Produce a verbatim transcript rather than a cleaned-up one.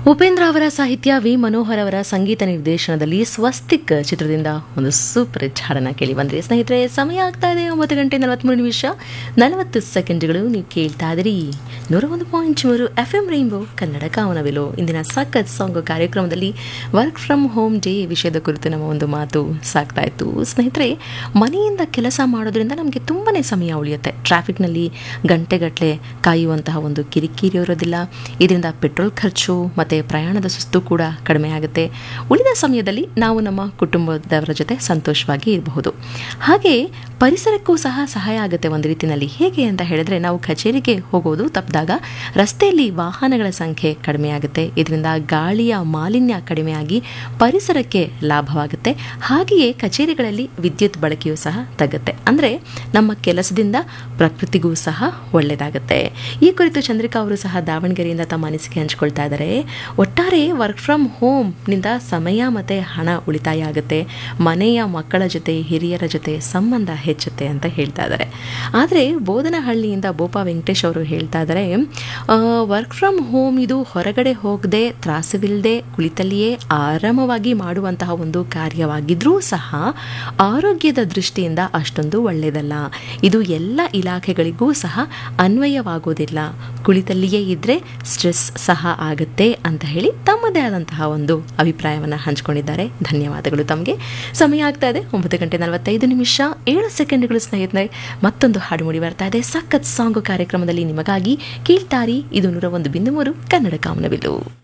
ಉಪೇಂದ್ರ ಅವರ ಸಾಹಿತ್ಯ, ವಿ ಮನೋಹರ್ ಅವರ ಸಂಗೀತ ನಿರ್ದೇಶನದಲ್ಲಿ ಸ್ವಸ್ತಿಕ್ ಚಿತ್ರದಿಂದ ಒಂದು ಸೂಪರ್ ಹಿಟ್ ಹಾಡನ್ನು ಕೇಳಿ ಬಂದ್ರಿ ಸ್ನೇಹಿತರೆ. ಸಮಯ ಆಗ್ತಾ ಇದೆ ಒಂಬತ್ತು ಗಂಟೆ ನಲವತ್ತ್ಮೂರು ನಿಮಿಷ ನಲವತ್ತು ಸೆಕೆಂಡ್ಗಳು. ನೀವು ಕೇಳ್ತಾ ಇದ್ರಿ ನೂರ ಒಂದು ಪಾಯಿಂಟ್ ಮೂರು ಎಫ್ ಎಂ ರೈನ್ಬೋ ಕನ್ನಡ ಕಾಮನವಿಲು. ಇಂದಿನ ಸಖತ್ ಸಾಂಗ್ ಕಾರ್ಯಕ್ರಮದಲ್ಲಿ ವರ್ಕ್ ಫ್ರಮ್ ಹೋಮ್ ಡೇ ವಿಷಯದ ಕುರಿತು ನಮ್ಮ ಒಂದು ಮಾತು ಸಾಕ್ತಾ ಇತ್ತು ಸ್ನೇಹಿತರೆ. ಮನೆಯಿಂದ ಕೆಲಸ ಮಾಡೋದ್ರಿಂದ ನಮಗೆ ತುಂಬಾ ಸಮಯ ಉಳಿಯುತ್ತೆ. ಟ್ರಾಫಿಕ್ನಲ್ಲಿ ಗಂಟೆಗಟ್ಟಲೆ ಕಾಯುವಂತಹ ಒಂದು ಕಿರಿಕಿರಿ ಇರೋದಿಲ್ಲ. ಇದರಿಂದ ಪೆಟ್ರೋಲ್ ಖರ್ಚು ಮತ್ತು ಪ್ರಯಾಣದ ಸುಸ್ತು ಕೂಡ ಕಡಿಮೆ ಆಗುತ್ತೆ. ಉಳಿದ ಸಮಯದಲ್ಲಿ ನಾವು ನಮ್ಮ ಕುಟುಂಬದವರ ಜೊತೆ ಸಂತೋಷವಾಗಿ ಇರಬಹುದು. ಹಾಗೆ ಪರಿಸರಕ್ಕೂ ಸಹ ಸಹಾಯ ಆಗುತ್ತೆ ಒಂದು ರೀತಿಯಲ್ಲಿ. ಹೇಗೆ ಅಂತ ಹೇಳಿದ್ರೆ, ನಾವು ಕಚೇರಿಗೆ ಹೋಗೋದು ತಪ್ಪಿದಾಗ ರಸ್ತೆಯಲ್ಲಿ ವಾಹನಗಳ ಸಂಖ್ಯೆ ಕಡಿಮೆ ಆಗುತ್ತೆ. ಇದರಿಂದ ಗಾಳಿಯ ಮಾಲಿನ್ಯ ಕಡಿಮೆಯಾಗಿ ಪರಿಸರಕ್ಕೆ ಲಾಭವಾಗುತ್ತೆ. ಹಾಗೆಯೇ ಕಚೇರಿಗಳಲ್ಲಿ ವಿದ್ಯುತ್ ಬಳಕೆಯೂ ಸಹ ತಗ್ಗುತ್ತೆ. ಅಂದರೆ ನಮ್ಮ ಕೆಲಸದಿಂದ ಪ್ರಕೃತಿಗೂ ಸಹ ಒಳ್ಳೆಯದಾಗುತ್ತೆ. ಈ ಕುರಿತು ಚಂದ್ರಿಕಾ ಅವರು ಸಹ ದಾವಣಗೆರೆಯಿಂದ ತಮ್ಮ ಅನಿಸಿಕೆ ಹಂಚಿಕೊಳ್ತಾ ಇದ್ದಾರೆ. ಒಟ್ಟಾರೆ ವರ್ಕ್ ಫ್ರಮ್ ಹೋಮ್ನಿಂದ ಸಮಯ ಮತ್ತು ಹಣ ಉಳಿತಾಯ ಆಗುತ್ತೆ. ಮನೆಯ ಮಕ್ಕಳ ಜೊತೆ ಹಿರಿಯರ ಜೊತೆ ಸಂಬಂಧ ಹೆಚ್ಚುತ್ತೆ ಅಂತ ಹೇಳ್ತಾ ಇದ್ದಾರೆ. ಆದರೆ ಬೋಧನಹಳ್ಳಿಯಿಂದ ಬೋಪಾ ವೆಂಕಟೇಶ್ ಅವರು ಹೇಳ್ತಾ ಇದ್ದಾರೆ, ವರ್ಕ್ ಫ್ರಮ್ ಹೋಮ್ ಇದು ಹೊರಗಡೆ ಹೋಗದೆ ತ್ರಾಸವಿಲ್ಲದೆ ಕುಳಿತಲ್ಲಿಯೇ ಆರಾಮವಾಗಿ ಮಾಡುವಂತಹ ಒಂದು ಕಾರ್ಯವಾಗಿದ್ರೂ ಸಹ ಆರೋಗ್ಯದ ದೃಷ್ಟಿಯಿಂದ ಅಷ್ಟೊಂದು ಒಳ್ಳೆಯದಲ್ಲ. ಇದು ಎಲ್ಲ ಇಲಾಖೆಗಳಿಗೂ ಸಹ ಅನ್ವಯವಾಗೋದಿಲ್ಲ. ಕುಳಿತಲ್ಲಿಯೇ ಇದ್ದರೆ ಸ್ಟ್ರೆಸ್ ಸಹ ಆಗುತ್ತೆ ಅಂತ ಹೇಳಿ ತಮ್ಮದೇ ಆದಂತಹ ಒಂದು ಅಭಿಪ್ರಾಯವನ್ನು ಹಂಚಿಕೊಂಡಿದ್ದಾರೆ. ಧನ್ಯವಾದಗಳು ತಮಗೆ. ಸಮಯ ಆಗ್ತಾ ಇದೆ ಒಂಬತ್ತು ಗಂಟೆ ನಲವತ್ತೈದು ನಿಮಿಷ ಏಳು ಸೆಕೆಂಡ್ಗಳು ಸ್ನೇಹಿತರೆ. ಮತ್ತೊಂದು ಹಾಡು ಮೂಡಿ ಬರ್ತಾ ಇದೆ ಸಖತ್ ಸಾಂಗ್ ಕಾರ್ಯಕ್ರಮದಲ್ಲಿ ನಿಮಗಾಗಿ. ಕೇಳ್ತಾರಿ ಇದು ನೂರ ಒಂದು ಬಿಂದು ಮೂರು ಕನ್ನಡ ಕಾಮನಬಿಲ್ಲು.